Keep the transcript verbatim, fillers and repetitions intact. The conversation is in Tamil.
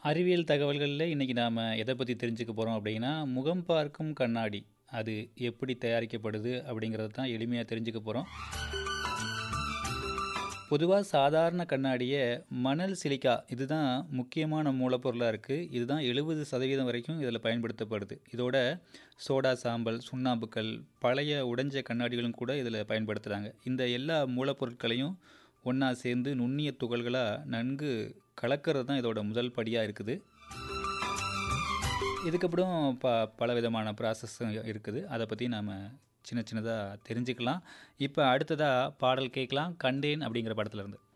அறிவியல் தகவல்களில் இன்றைக்கி நாம் எதை பற்றி தெரிஞ்சுக்க போகிறோம் அப்படின்னா முகம் பார்க்கும் கண்ணாடி அது எப்படி தயாரிக்கப்படுது அப்படிங்கிறது தான் எளிமையாக தெரிஞ்சுக்க போகிறோம். பொதுவாக சாதாரண கண்ணாடியை மணல் சிலிக்கா இதுதான் முக்கியமான மூலப்பொருளாக இருக்குது. இதுதான் எழுபது சதவீதம் வரைக்கும் இதில் பயன்படுத்தப்படுது. இதோட சோடா சாம்பல், சுண்ணாம்புக்கல், பழைய உடைஞ்ச கண்ணாடிகளும் கூட இதில் பயன்படுத்துகிறாங்க. இந்த எல்லா மூலப்பொருட்களையும் ஒன்றா சேர்ந்து நுண்ணிய துகள்களாக நன்கு கலக்கிறது தான் இதோட முதல் படியாக இருக்குது. இதுக்கப்புறம் ப பல விதமான ப்ராசஸும் இருக்குது. அதை பற்றி நாம் சின்ன சின்னதாக தெரிஞ்சுக்கலாம். இப்போ அடுத்ததாக பாடல் கேட்கலாம். கண்டேன் அப்படிங்கிற படத்துலேருந்து.